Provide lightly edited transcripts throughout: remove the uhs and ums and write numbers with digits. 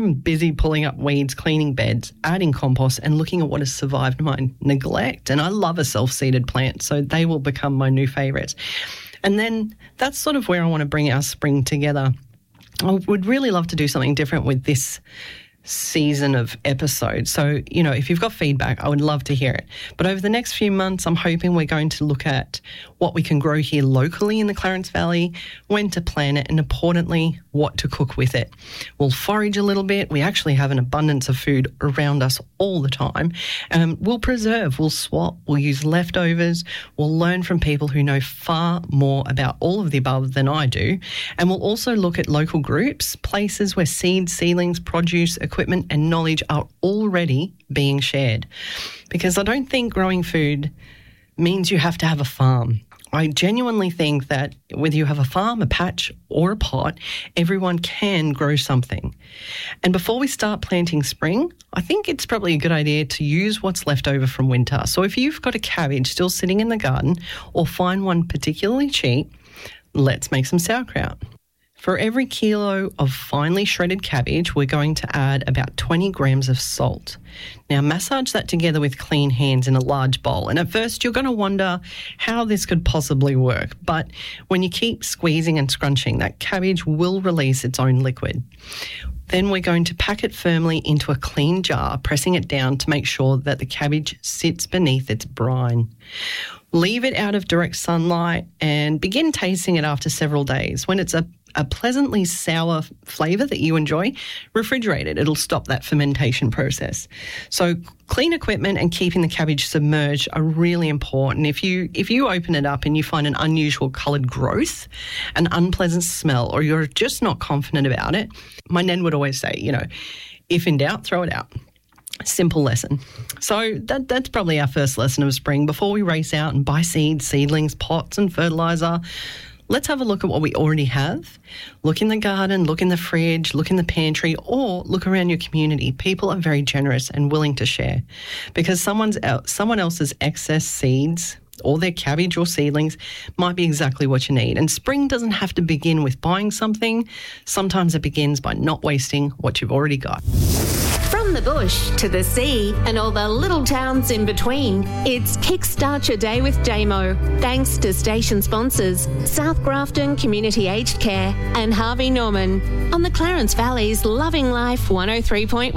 I'm busy pulling up weeds, cleaning beds, adding compost and looking at what has survived my neglect. And I love a self-seeded plant, so they will become my new favourites. And then that's sort of where I want to bring our spring together. I would really love to do something different with this season of episodes. So, if you've got feedback, I would love to hear it. But over the next few months, I'm hoping we're going to look at what we can grow here locally in the Clarence Valley, when to plant it, and importantly, what to cook with it. We'll forage a little bit. We actually have an abundance of food around us all the time. We'll preserve, we'll swap, we'll use leftovers, we'll learn from people who know far more about all of the above than I do. And we'll also look at local groups, places where seeds, seedlings, produce, equipment and knowledge are already being shared. Because I don't think growing food means you have to have a farm. I genuinely think that whether you have a farm, a patch or a pot, everyone can grow something. And before we start planting spring, I think it's probably a good idea to use what's left over from winter. So if you've got a cabbage still sitting in the garden or find one particularly cheap, let's make some sauerkraut. For every kilo of finely shredded cabbage, we're going to add about 20 grams of salt. Now, massage that together with clean hands in a large bowl. And at first, you're going to wonder how this could possibly work. But when you keep squeezing and scrunching, that cabbage will release its own liquid. Then we're going to pack it firmly into a clean jar, pressing it down to make sure that the cabbage sits beneath its brine. Leave it out of direct sunlight and begin tasting it after several days. When it's a pleasantly sour flavour that you enjoy, refrigerate it. It'll stop that fermentation process. So clean equipment and keeping the cabbage submerged are really important. If you open it up and you find an unusual coloured growth, an unpleasant smell, or you're just not confident about it, my nan would always say, if in doubt, throw it out. Simple lesson. So that's probably our first lesson of spring. Before we race out and buy seeds, seedlings, pots and fertiliser, let's have a look at what we already have. Look in the garden, look in the fridge, look in the pantry, or look around your community. People are very generous and willing to share because someone else's excess seeds or their cabbage or seedlings might be exactly what you need. And spring doesn't have to begin with buying something. Sometimes it begins by not wasting what you've already got. From the bush to the sea and all the little towns in between, it's Kickstart Your Day with Damo. Thanks to station sponsors South Grafton Community Aged Care and Harvey Norman on the Clarence Valley's Loving Life 103.1.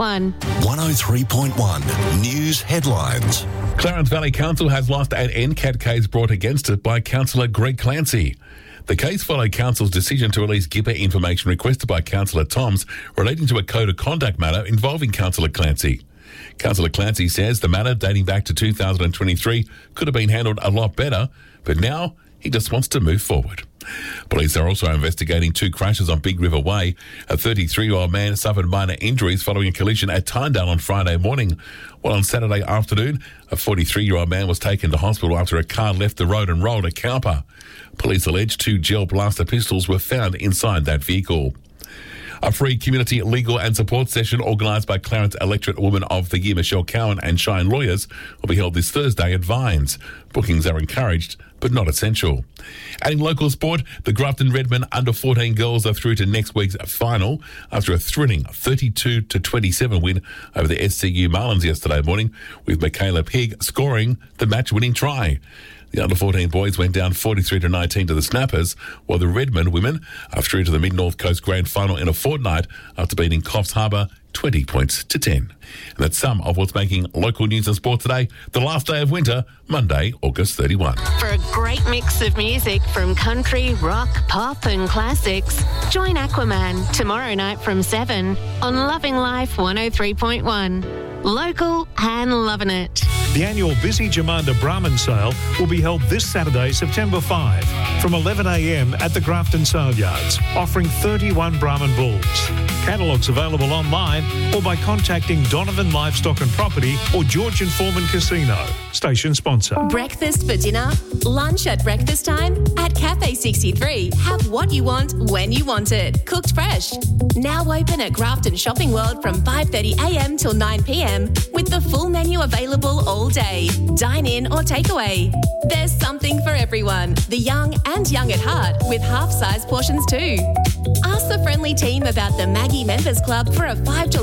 103.1 News Headlines. Clarence Valley Council has lost an NCAT case brought against it by Councillor Greg Clancy. The case followed Council's decision to release GIPA information requested by Councillor Toms relating to a code of conduct matter involving Councillor Clancy. Councillor Clancy says the matter dating back to 2023 could have been handled a lot better, but now he just wants to move forward. Police are also investigating two crashes on Big River Way. A 33-year-old man suffered minor injuries following a collision at Tynedale on Friday morning, while on Saturday afternoon, a 43-year-old man was taken to hospital after a car left the road and rolled at Cowper. Police allege two gel blaster pistols were found inside that vehicle. A free community legal and support session organised by Clarence Electorate Woman of the Year Michelle Cowan and Shine Lawyers will be held this Thursday at Vines. Bookings are encouraged but not essential. And in local sport, the Grafton Redmen under-14 girls are through to next week's final after a thrilling 32-27 win over the SCU Marlins yesterday morning, with Michaela Pigg scoring the match-winning try. The under-14 boys went down 43-19 to the Snappers, while the Redmen women are through to the Mid-North Coast Grand Final in a fortnight after beating Coffs Harbour 20 points to 10. And that's some of what's making local news and sport today, the last day of winter, Monday, August 31. For a great mix of music from country, rock, pop and classics, join Aquaman tomorrow night from 7 on Loving Life 103.1. Local and loving it. The annual Busy Jamanda Brahman sale will be held this Saturday, September 5, from 11am at the Grafton Sale Yards, offering 31 Brahman bulls. Catalogues available online or by contacting Donovan Livestock and Property or Georgian Foreman Casino. Station sponsor. Breakfast for dinner? Lunch at breakfast time? At Cafe 63, have what you want when you want it. Cooked fresh. Now open at Grafton Shopping World from 5:30am till 9pm with the full menu available all day. Dine in or take away. There's something for everyone. The young and young at heart with half-size portions too. Ask the friendly team about the Maggie Members Club for a $5